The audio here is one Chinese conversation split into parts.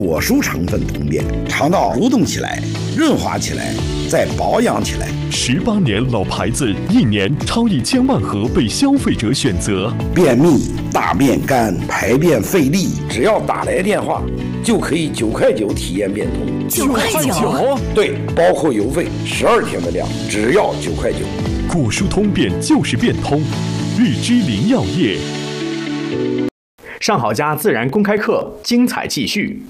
果蔬成分通便，肠道蠕动起来，润滑起来，再保养起来。 18年老牌子，1年超1000万盒被消费者选择。 便秘、大便干、排便费力，只要打来电话，就可以9块9体验变通。 9块9？ 对，包括邮费，12天的量，只要9块9。 果蔬通便就是变通，日之林药业。 上好家自然公开课精彩继续。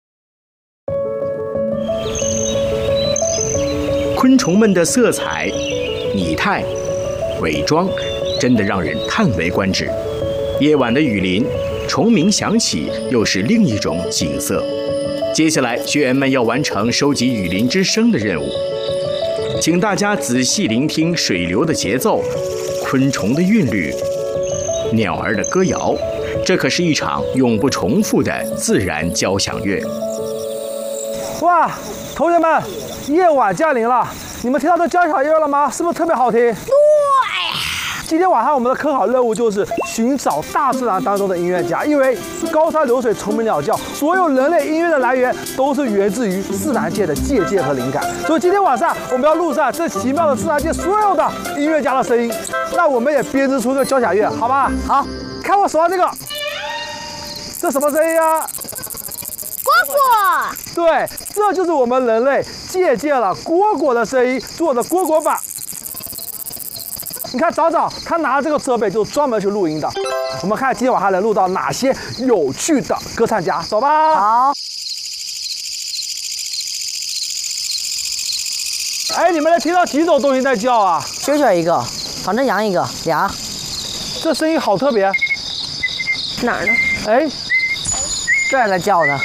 昆虫们的色彩、拟态、伪装，真的让人叹为观止。夜晚的雨林，虫鸣响起，又是另一种景色。接下来，学员们要完成收集雨林之声的任务，请大家仔细聆听水流的节奏、昆虫的韵律、鸟儿的歌谣。这可是一场永不重复的自然交响乐。 哇，同学们，夜晚降临了，你们听到这交响乐了吗？是不是特别好听？对。今天晚上我们的科考任务就是寻找大自然当中的音乐家，因为高山流水、虫鸣鸟叫，所有人类音乐的来源都是源自于自然界的借鉴和灵感。所以今天晚上我们要录上这奇妙的自然界所有的音乐家的声音，让我们也编织出个交响乐，好吧？好，看我手上这个，这什么声音啊？ 蝈蝈。 对，这就是我们人类借鉴了蝈蝈的声音做的蝈蝈板。你看早早他拿这个设备就专门去录音的。我们看今天晚上能录到哪些有趣的歌唱家，走吧。 好。 哎，你们能听到几种东西在叫啊？ 蛐蛐一个，仿真羊一个，俩。 这声音好特别。 哪儿呢？ 哎， 这还在叫呢。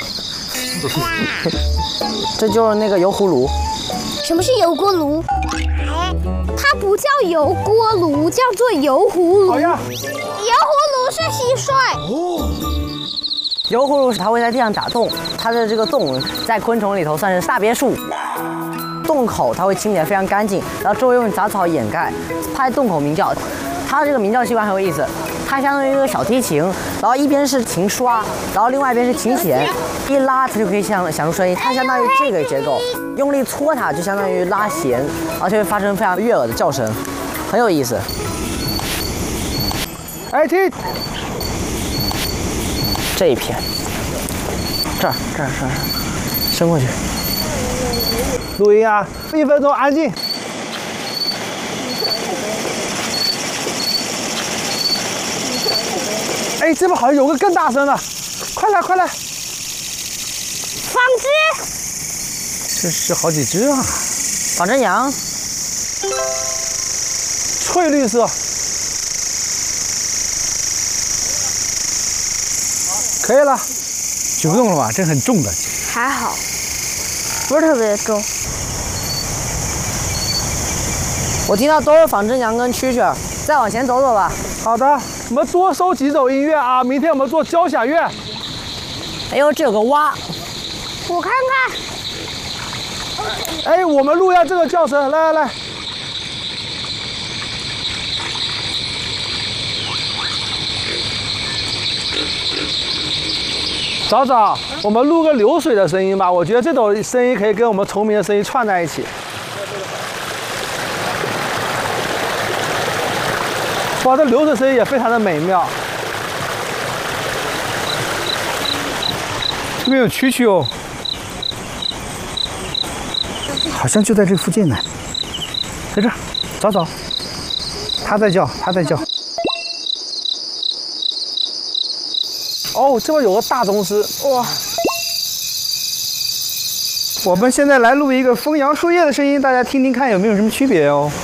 这就是那个油葫芦。 什么是油锅炉？它不叫油锅炉，叫做油葫芦。 好呀。 油葫芦是蟋蟀。 哦。 油葫芦它会在地上打洞，它的这个洞在昆虫里头算是大别墅。洞口它会清理得非常干净，然后周围用杂草掩盖，它在洞口鸣叫。它这个鸣叫习惯很有意思，它相当于一个小提琴，然后一边是琴刷，然后另外一边是琴弦，一拉它就可以响出声音。它相当于这个结构，用力搓它就相当于拉弦，而且会发生非常悦耳的叫声，很有意思。 哎，听， 这一片，这儿，伸过去。 录音啊，1分钟，安静。哎，这边好像有个更大声的，快来快来！ 纺织。 这是好几只啊！ 仿真羊。 翠绿色。可以了，举不动了吧？这很重的。 还好，不是特别重。 我听到都是仿真羊跟蛐蛐，再往前走走吧。 好的，我们多收几首音乐啊！明天我们做交响乐。 哎呦，这有个蛙， 我看看。 哎，我们录下这个叫声，来来来。早早，我们录个流水的声音吧，我觉得这种声音可以跟我们虫鸣的声音串在一起。哇，这流水声音也非常的美妙。这边有蛐蛐哦，好像就在这附近呢，在这儿，早早，它在叫，它在叫。哦，这边有个大宗师，哇！我们现在来录一个风扬树叶的声音，大家听听看有没有什么区别哦。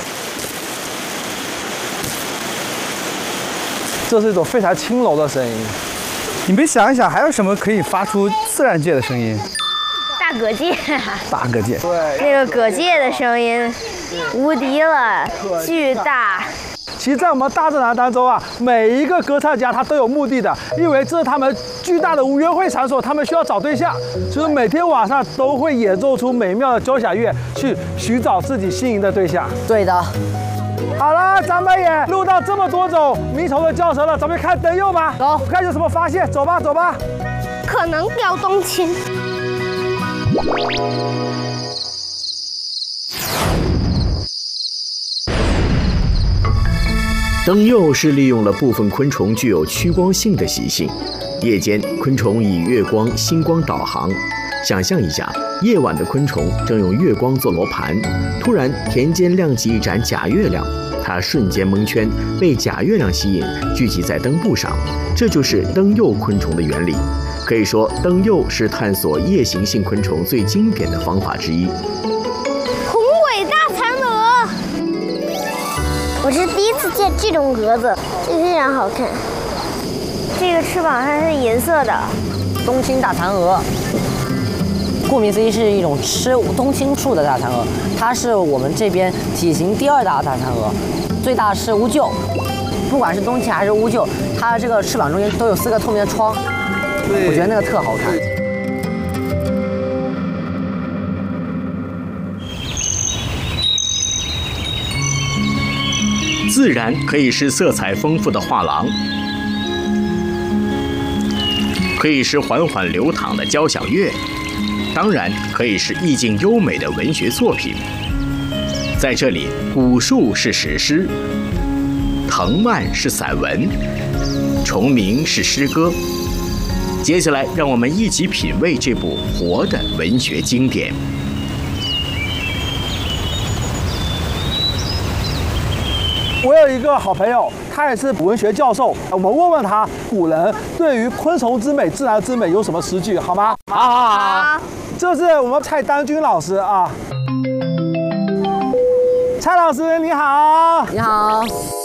这是一种非常轻柔的声音。你们想一想，还有什么可以发出自然界的声音？ 大蛤蚧。 大蛤蚧。对。 那个蛤蚧的声音，无敌了，巨大。 其实，在我们大自然当中啊，每一个歌唱家他都有目的的，因为这是他们巨大的约会场所，他们需要找对象，所以每天晚上都会演奏出美妙的交响乐，去寻找自己心仪的对象。 对的。 好了，咱们也录到这么多种鸣虫的叫声了，咱们看灯佑吧。 走， 看有什么发现，走吧走吧。 可可能掉冬青。 灯釉是利用了部分昆虫具有趋光性的习性，夜间昆虫以月光、星光导航。想象一下，夜晚的昆虫正用月光做罗盘，突然田间亮起一盏假月亮，它瞬间蒙圈，被假月亮吸引，聚集在灯布上。这就是灯釉昆虫的原理。可以说，灯釉是探索夜行性昆虫最经典的方法之一。 宏伟大蚕蛾， 我是第一次见这种蛾子，这个非常好看。这个翅膀还是银色的。 冬青大蚕蛾，顾名思义是一种吃冬青树的大蚕蛾，它是我们这边体型第2大的大蚕蛾，最大是乌桕。不管是冬青还是乌桕，它的这个翅膀中间都有4个透明的窗，我觉得那个特好看。 自然可以是色彩丰富的画廊，可以是缓缓流淌的交响乐，当然可以是意境优美的文学作品。在这里，古树是史诗，藤蔓是散文，虫鸣是诗歌。接下来，让我们一起品味这部活的文学经典。 我有一个好朋友，他也是文学教授，我们问问他，古人对于昆虫之美、自然之美有什么诗句，好吗？ 好。 这是我们蔡丹君老师啊。蔡老师你好。 你好。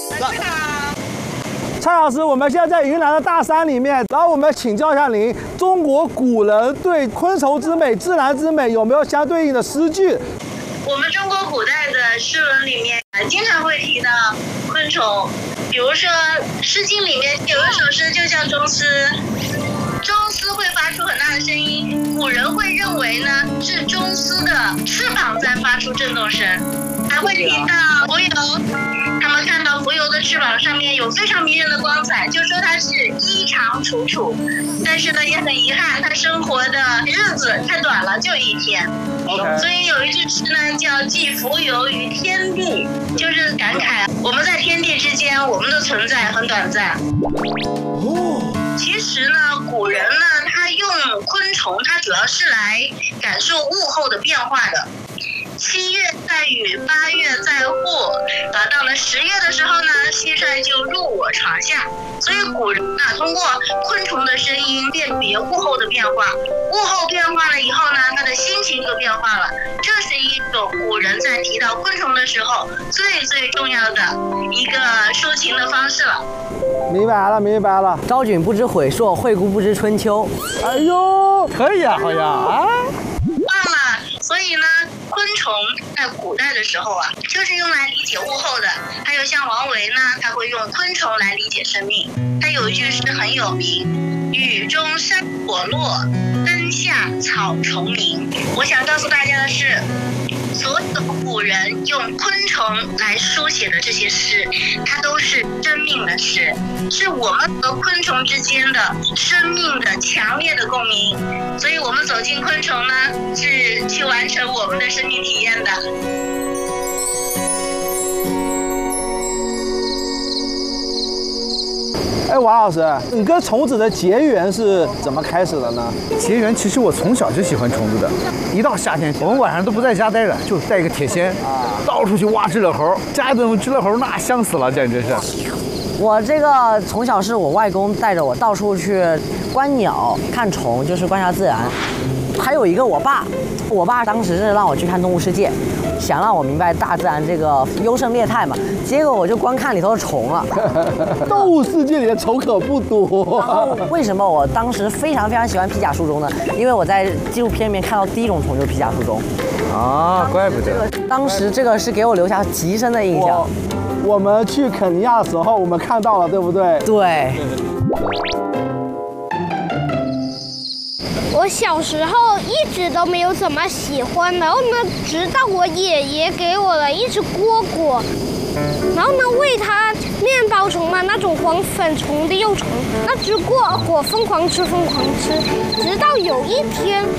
蔡老师，我们现在在云南的大山里面，然后我们请教一下您，中国古人对昆虫之美、自然之美有没有相对应的诗句？ 我们中国古代的诗文里面经常会提到昆虫，比如说《诗经》里面有一首诗就叫《中思》，中思会发出很大的声音，古人会认为呢是中思的翅膀在发出震动声，还会提到蜉蝣，他们看到蜉蝣的翅膀上面有非常迷人的光彩，就说它是衣长楚楚，但是呢也很遗憾，它生活的日子太短了，就1天。所以有一句诗呢叫寄蜉蝣于天地，就是感慨我们在天地之间，我们的存在很短暂。其实呢，古人呢他用昆虫，它主要是来感受物候的变化的。7月在雨，8月在祸，到了10月的时候呢，蟋蟀就入我床下。所以古人通过昆虫的声音辨别物候的变化，物候变化了以后呢，他的心情就变化了。这是一种古人在提到昆虫的时候最重要的一个抒情的方式了。 明白了，明白了。 昭君不知悔硕，惠顾不知春秋。 哎呦，可以啊，好呀啊！ 忘了，所以呢，昆虫在古代的时候就是用来理解物候的。还有像王维呢，他会用昆虫来理解生命。他有一句诗很有名：雨中山火落，灯下草虫鸣。我想告诉大家的是，所有古人用昆虫来书写的这些诗，它都是生命的诗，是我们和昆虫之间的生命的强烈的共鸣。所以我们走进昆虫呢，是去完成我们的生命体验的。 哎，王老师，你跟虫子的结缘是怎么开始的呢？ 结缘其实我从小就喜欢虫子的，一到夏天，我们晚上都不在家待着，就带一个铁锨，到处去挖知了猴，加一顿知了猴，那香死了，简直是。 我这个从小是我外公带着我到处去观鸟、看虫，就是观察自然。还有一个我爸当时是让我去看动物世界，想让我明白大自然这个优胜劣汰嘛。结果我就光看里头的虫了。 动物世界里的虫可不多。 然后为什么我当时非常喜欢披甲树中呢？因为我在纪录片里面看到第一种虫就是披甲树中。 啊，怪不得。 当时这个是给我留下极深的印象。 我们去肯尼亚的时候，我们看到了，对不对？ 对。 我小时候一直都没有怎么喜欢，然后呢，直到我爷爷给我了一只蝈蝈，然后呢喂它面包虫嘛，那种黄粉虫的幼虫，那只过火疯狂吃，直到有一天，